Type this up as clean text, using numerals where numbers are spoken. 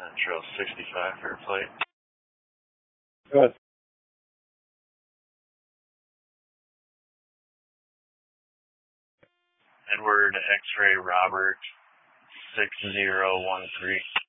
Trail 65 for a plate. Good. Edward X-Ray Robert 6013.